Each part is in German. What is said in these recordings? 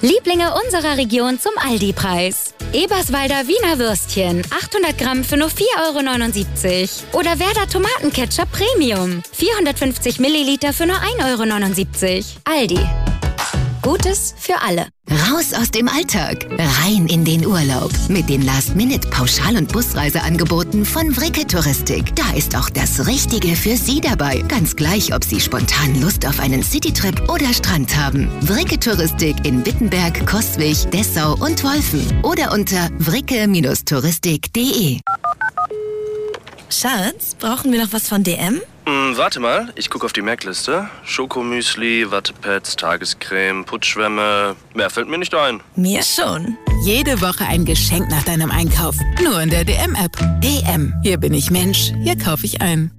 Lieblinge unserer Region zum Aldi-Preis. Eberswalder Wiener Würstchen, 800 Gramm für nur 4,79 €. Oder Werder Tomatenketchup Premium, 450 Milliliter für nur 1,79 €. Aldi. Gutes für alle. Raus aus dem Alltag, rein in den Urlaub. Mit den Last-Minute-Pauschal- und Busreiseangeboten von Vricke Touristik. Da ist auch das Richtige für Sie dabei. Ganz gleich, ob Sie spontan Lust auf einen Citytrip oder Strand haben. Vricke Touristik in Wittenberg, Coswig, Dessau und Wolfen. Oder unter vricke-touristik.de. Schatz, brauchen wir noch was von DM? Warte mal, ich gucke auf die Merkliste. Schokomüsli, Wattepads, Tagescreme, Putzschwämme. Mehr fällt mir nicht ein. Mir schon. Jede Woche ein Geschenk nach deinem Einkauf. Nur in der DM-App. DM. Hier bin ich Mensch. Hier kaufe ich ein.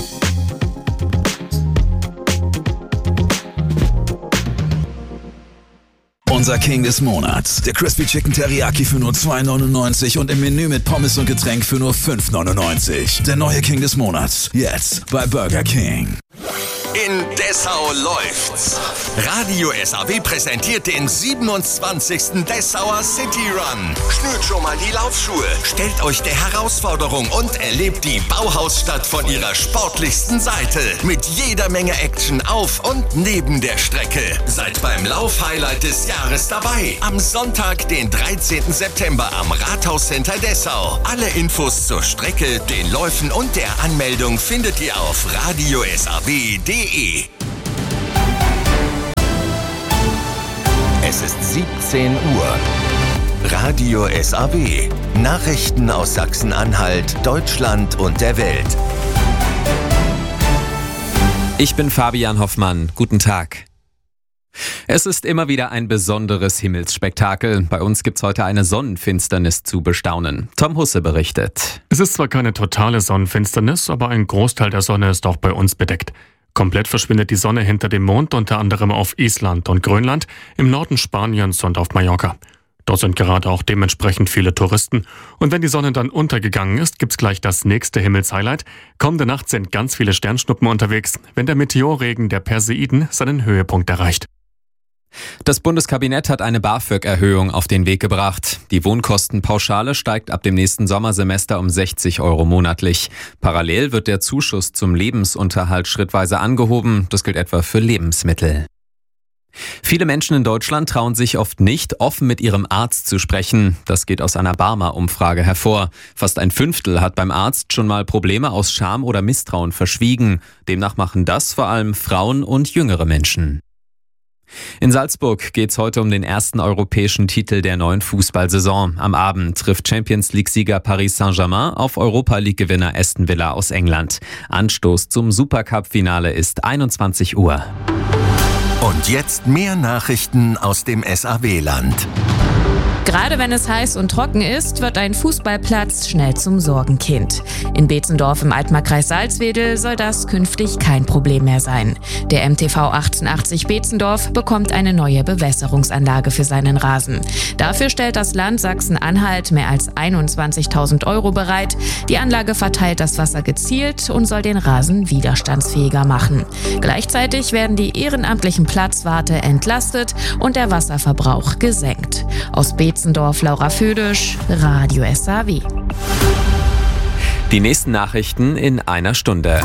Unser King des Monats. Der Crispy Chicken Teriyaki für nur 2,99 € und im Menü mit Pommes und Getränk für nur 5,99 €. Der neue King des Monats. Jetzt bei Burger King. In Dessau läuft's. Radio SAW präsentiert den 27. Dessauer City Run. Schnürt schon mal die Laufschuhe, stellt euch der Herausforderung und erlebt die Bauhausstadt von ihrer sportlichsten Seite. Mit jeder Menge Action auf und neben der Strecke. Seid beim Lauf-Highlight des Jahres dabei. Am Sonntag, den 13. September am Rathauscenter Dessau. Alle Infos zur Strecke, den Läufen und der Anmeldung findet ihr auf radiosaw.de. Es ist 17 Uhr. Radio SAW. Nachrichten aus Sachsen-Anhalt, Deutschland und der Welt. Ich bin Fabian Hoffmann. Guten Tag. Es ist immer wieder ein besonderes Himmelsspektakel. Bei uns gibt's heute eine Sonnenfinsternis zu bestaunen. Tom Husse berichtet. Es ist zwar keine totale Sonnenfinsternis, aber ein Großteil der Sonne ist auch bei uns bedeckt. Komplett verschwindet die Sonne hinter dem Mond, unter anderem auf Island und Grönland, im Norden Spaniens und auf Mallorca. Dort sind gerade auch dementsprechend viele Touristen. Und wenn die Sonne dann untergegangen ist, gibt's gleich das nächste Himmelshighlight. Kommende Nacht sind ganz viele Sternschnuppen unterwegs, wenn der Meteorregen der Perseiden seinen Höhepunkt erreicht. Das Bundeskabinett hat eine BAföG-Erhöhung auf den Weg gebracht. Die Wohnkostenpauschale steigt ab dem nächsten Sommersemester um 60 € monatlich. Parallel wird der Zuschuss zum Lebensunterhalt schrittweise angehoben. Das gilt etwa für Lebensmittel. Viele Menschen in Deutschland trauen sich oft nicht, offen mit ihrem Arzt zu sprechen. Das geht aus einer Barmer-Umfrage hervor. Fast ein Fünftel hat beim Arzt schon mal Probleme aus Scham oder Misstrauen verschwiegen. Demnach machen das vor allem Frauen und jüngere Menschen. In Salzburg geht's heute um den ersten europäischen Titel der neuen Fußballsaison. Am Abend trifft Champions-League-Sieger Paris Saint-Germain auf Europa-League-Gewinner Aston Villa aus England. Anstoß zum Supercup-Finale ist 21 Uhr. Und jetzt mehr Nachrichten aus dem SAW-Land. Gerade wenn es heiß und trocken ist, wird ein Fußballplatz schnell zum Sorgenkind. In Beetzendorf im Altmarkkreis Salzwedel soll das künftig kein Problem mehr sein. Der MTV 1880 Beetzendorf bekommt eine neue Bewässerungsanlage für seinen Rasen. Dafür stellt das Land Sachsen-Anhalt mehr als 21.000 € bereit. Die Anlage verteilt das Wasser gezielt und soll den Rasen widerstandsfähiger machen. Gleichzeitig werden die ehrenamtlichen Platzwarte entlastet und der Wasserverbrauch gesenkt. Aus Beetzendorf, Laura Födisch, Radio SAW. Die nächsten Nachrichten in einer Stunde.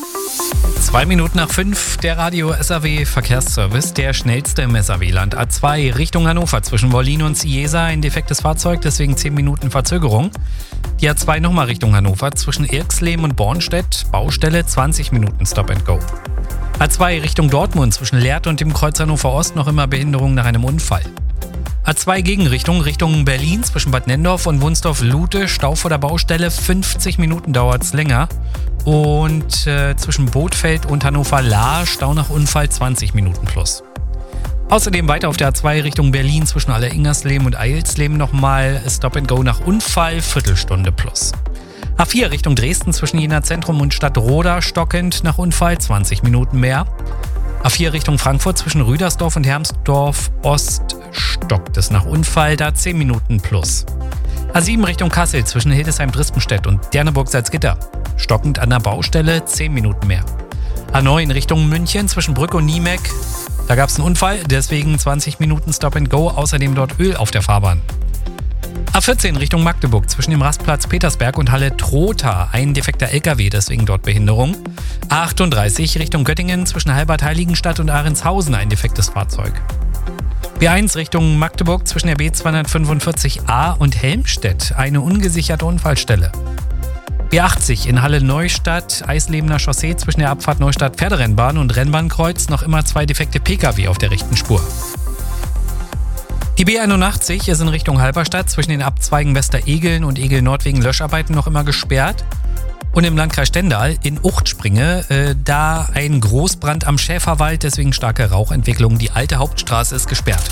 2 Minuten nach 5, der Radio SAW Verkehrsservice, der schnellste im SAW-Land. A2 Richtung Hannover zwischen Wollin und Ciesa, ein defektes Fahrzeug, deswegen 10 Minuten Verzögerung. Die A2 nochmal Richtung Hannover zwischen Irxleben und Bornstedt, Baustelle, 20 Minuten Stop and Go. A2 Richtung Dortmund zwischen Lehrte und dem Kreuz Hannover Ost noch immer Behinderung nach einem Unfall. A2 Gegenrichtung Richtung Berlin zwischen Bad Nenndorf und Wunsdorf-Lute, Stau vor der Baustelle, 50 Minuten dauert's länger. Und zwischen Bothfeld und Hannover-Lahr, Stau nach Unfall, 20 Minuten plus. Außerdem weiter auf der A2 Richtung Berlin zwischen Alleringersleben und Eilsleben nochmal Stop and Go nach Unfall, Viertelstunde plus. A4 Richtung Dresden zwischen Jena Zentrum und Stadtroda, stockend nach Unfall, 20 Minuten mehr. A4 Richtung Frankfurt zwischen Rüdersdorf und Hermsdorf Ost stockt es nach Unfall, da 10 Minuten plus. A7 Richtung Kassel zwischen Hildesheim-Drispenstedt und Derneburg-Salzgitter. Stockend an der Baustelle, 10 Minuten mehr. A9 Richtung München zwischen Brück und Niemeck Da gab es einen Unfall, deswegen 20 Minuten Stop and Go, außerdem dort Öl auf der Fahrbahn. A14 Richtung Magdeburg zwischen dem Rastplatz Petersberg und Halle Trotha. Ein defekter LKW, deswegen dort Behinderung. A38 Richtung Göttingen zwischen Halbert-Heiligenstadt und Ahrentshausen. Ein defektes Fahrzeug. B1 Richtung Magdeburg zwischen der B245a und Helmstedt. Eine ungesicherte Unfallstelle. B80 in Halle Neustadt, Eislebener Chaussee zwischen der Abfahrt Neustadt Pferderennbahn und Rennbahnkreuz. Noch immer 2 defekte Pkw auf der rechten Spur. Die B81 ist in Richtung Halberstadt zwischen den Abzweigen Westeregeln und Egel-Nord wegen Löscharbeiten noch immer gesperrt. Und im Landkreis Stendal in Uchtspringe, da ein Großbrand am Schäferwald, deswegen starke Rauchentwicklung. Die alte Hauptstraße ist gesperrt.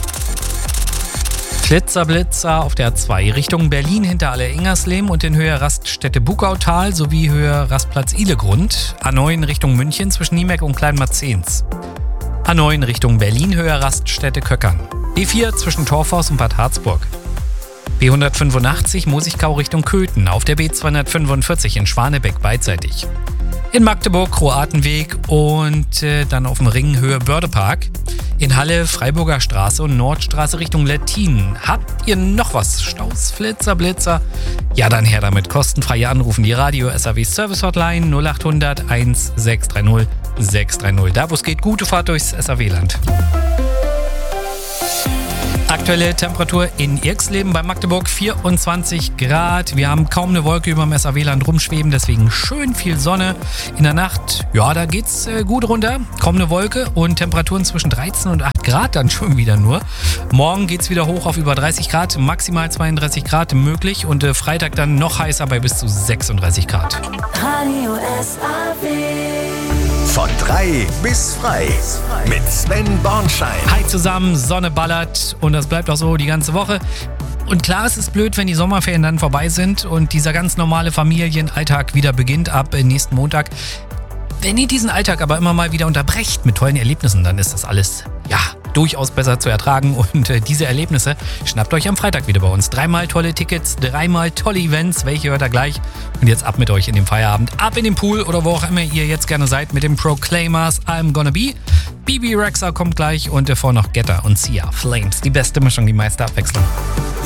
Blitzer auf der A2 Richtung Berlin hinter Aller-Ingersleben und in Höhe Raststätte Bukautal sowie Höhe Rastplatz Ihlegrund. A9 Richtung München zwischen Niemeck und Kleinmarzens. A9 Richtung Berlin Höhe Raststätte Köckern. B4 zwischen Torfhaus und Bad Harzburg. B185 Mosigkau Richtung Köthen auf der B245 in Schwanebeck beidseitig. In Magdeburg Kroatenweg und dann auf dem Ring Höhe Bördepark. In Halle Freiburger Straße und Nordstraße Richtung Lettin. Habt ihr noch was? Staus, Blitzer? Ja, dann her damit. Kostenfreie Anrufen. Die Radio SAW Service Hotline 0800 1630 630. Da, wo es geht, gute Fahrt durchs SAW-Land. Aktuelle Temperatur in Irxleben bei Magdeburg 24 Grad. Wir haben kaum eine Wolke über dem SAW-Land rumschweben, deswegen schön viel Sonne. In der Nacht, ja, da geht's gut runter. Kaum eine Wolke und Temperaturen zwischen 13 und 8 Grad dann schon wieder nur. Morgen geht's wieder hoch auf über 30 Grad, maximal 32 Grad möglich und Freitag dann noch heißer bei bis zu 36 Grad. Radio SAW. Von 3 bis frei mit Sven Bornschein. Hi zusammen, Sonne ballert und das bleibt auch so die ganze Woche. Und klar, es ist blöd, wenn die Sommerferien dann vorbei sind und dieser ganz normale Familienalltag wieder beginnt ab nächsten Montag. Wenn ihr diesen Alltag aber immer mal wieder unterbrecht mit tollen Erlebnissen, dann ist das alles, ja, durchaus besser zu ertragen. Und diese Erlebnisse schnappt euch am Freitag wieder bei uns. 3-mal tolle Tickets, 3-mal tolle Events. Welche hört ihr gleich? Und jetzt ab mit euch in den Feierabend. Ab in den Pool oder wo auch immer ihr jetzt gerne seid mit den Proclaimers I'm Gonna Be. Bibi Rexha kommt gleich und davor noch Getter und Sia. Flames, die beste Mischung, die meiste Abwechslung.